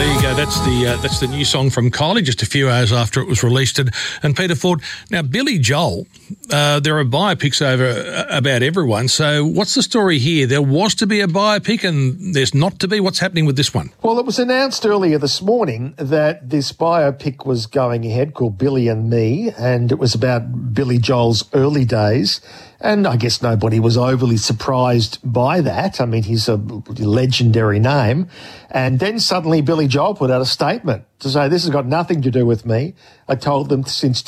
There you go. That's the new song from Kylie, just a few hours after it was released. And Peter Ford. Now, Billy Joel, there are biopics about everyone. So what's the story here? There was to be a biopic and there's not to be. What's happening with this one? Well, it was announced earlier this morning that this biopic was going ahead called Billy and Me, and it was about Billy Joel's early days. And I guess nobody was overly surprised by that. I mean, he's a legendary name. And then suddenly Billy Joel put out a statement to say, this has got nothing to do with me. I told them since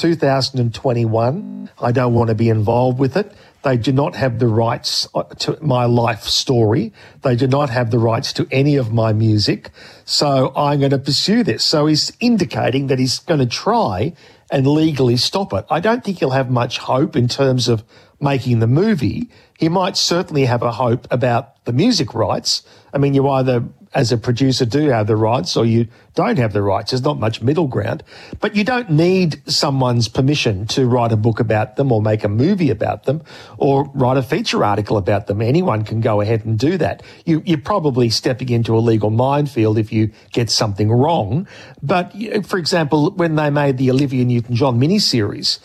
2021, I don't want to be involved with it. They do not have the rights to my life story. They do not have the rights to any of my music. So I'm going to pursue this. So he's indicating that he's going to try and legally stop it. I don't think he'll have much hope in terms of making the movie. He might certainly have a hope about the music rights. I mean, you either, as a producer, do have the rights or you don't have the rights. There's not much middle ground. But you don't need someone's permission to write a book about them or make a movie about them or write a feature article about them. Anyone can go ahead and do that. You're probably stepping into a legal minefield if you get something wrong. But, for example, when they made the Olivia Newton-John miniseries,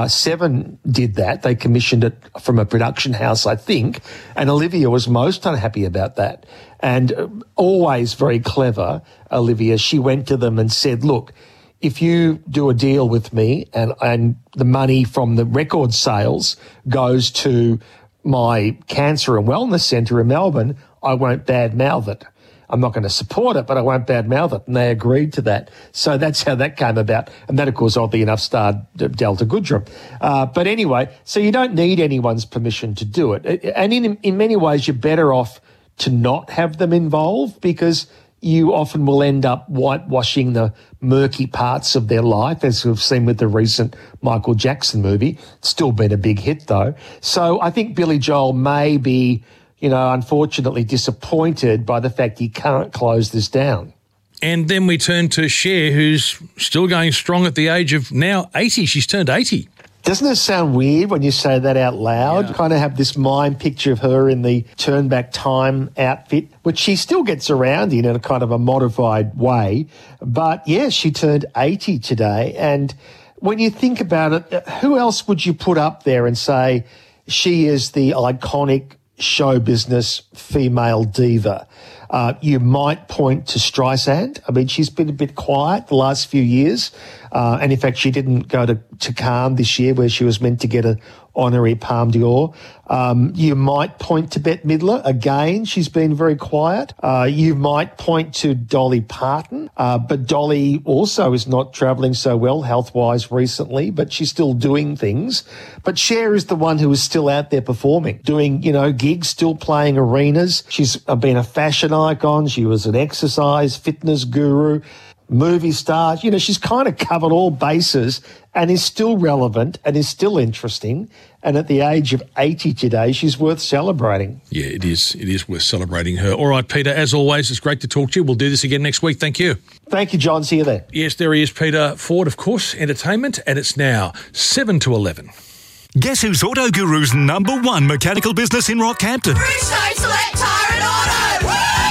Seven did that. They commissioned it from a production house, I think, and Olivia was most unhappy about that. And always very clever, Olivia, she went to them and said, look, if you do a deal with me and the money from the record sales goes to my cancer and wellness centre in Melbourne, I won't badmouth it. I'm not going to support it, but I won't badmouth it. And they agreed to that. So that's how that came about. And that, of course, oddly enough, starred Delta Goodrem. But anyway, so you don't need anyone's permission to do it. And in many ways, you're better off to not have them involved because you often will end up whitewashing the murky parts of their life, as we've seen with the recent Michael Jackson movie. It's still been a big hit, though. So I think Billy Joel may be, unfortunately disappointed by the fact he can't close this down. And then we turn to Cher, who's still going strong at the age of now 80. She's turned 80. Doesn't it sound weird when you say that out loud? Yeah. Kind of have this mind picture of her in the Turn Back Time outfit, which she still gets around in a kind of a modified way. But, yeah, she turned 80 today. And when you think about it, who else would you put up there and say she is the iconic show business female diva? You might point to Streisand. I mean, she's been a bit quiet the last few years. And in fact, she didn't go to Cannes this year where she was meant to get an honorary Palme d'Or. You might point to Bette Midler. Again, she's been very quiet. You might point to Dolly Parton. But Dolly also is not travelling so well health-wise recently, but she's still doing things. But Cher is the one who is still out there performing, doing, gigs, still playing arenas. She's been a fashion icon. She was an exercise fitness guru, movie star. She's kind of covered all bases and is still relevant and is still interesting. And at the age of 80 today, she's worth celebrating. Yeah, it is. It is worth celebrating her. All right, Peter, as always, it's great to talk to you. We'll do this again next week. Thank you. Thank you, John. See you then. Yes, there he is, Peter Ford, of course, entertainment, and it's now 7 to 11. Guess who's Auto Guru's #1 mechanical business in Rockhampton? Bridgestone Select Tyre and Auto!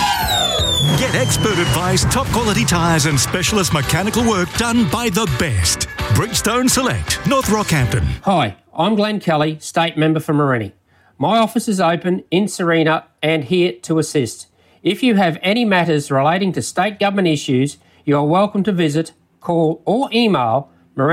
Woo! Get expert advice, top quality tyres and specialist mechanical work done by the best. Bridgestone Select, North Rockhampton. Hi, I'm Glenn Kelly, State Member for Morenni. My office is open in Serena and here to assist. If you have any matters relating to state government issues, you are welcome to visit, call or email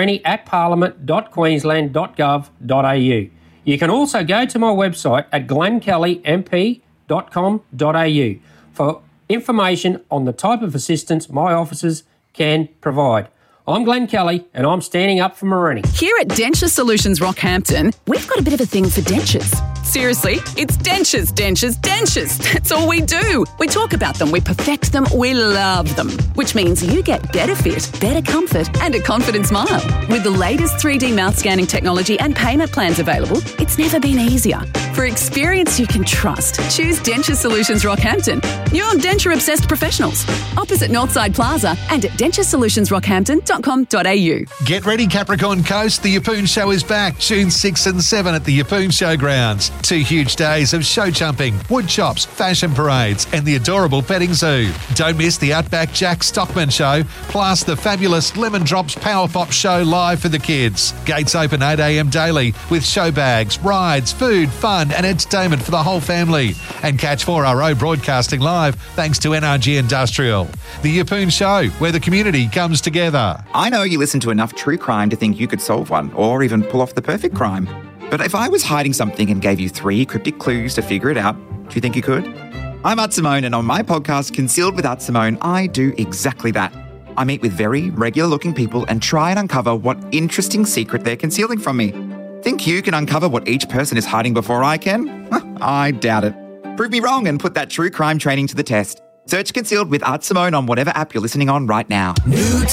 morenni@parliament.queensland.gov.au. You can also go to my website at glennkellymp.com.au for information on the type of assistance my officers can provide. I'm Glenn Kelly and I'm standing up for Morenni. Here at Denture Solutions Rockhampton, we've got a bit of a thing for dentures. Seriously, it's dentures, dentures, dentures. That's all we do. We talk about them, we perfect them, we love them. Which means you get better fit, better comfort and a confident smile. With the latest 3D mouth scanning technology and payment plans available, it's never been easier. For experience you can trust, choose Denture Solutions Rockhampton. Your denture-obsessed professionals. Opposite Northside Plaza and at denturesolutions.rockhampton.com.au. Get ready, Capricorn Coast. The Yeppoon Show is back June 6 and 7 at the Yeppoon Showgrounds. 2 huge days of show jumping, wood chops, fashion parades and the adorable petting zoo. Don't miss the Outback Jack Stockman Show, plus the fabulous Lemon Drops Power Pop Show live for the kids. Gates open 8 a.m. daily with show bags, rides, food, fun and entertainment for the whole family. And catch 4RO broadcasting live thanks to NRG Industrial. The Yeppoon Show, where the community comes together. I know you listen to enough true crime to think you could solve one or even pull off the perfect crime. But if I was hiding something and gave you 3 cryptic clues to figure it out, do you think you could? I'm Art Simone, and on my podcast, Concealed with Art Simone, I do exactly that. I meet with very regular-looking people and try and uncover what interesting secret they're concealing from me. Think you can uncover what each person is hiding before I can? I doubt it. Prove me wrong and put that true crime training to the test. Search Concealed with Art Simone on whatever app you're listening on right now. New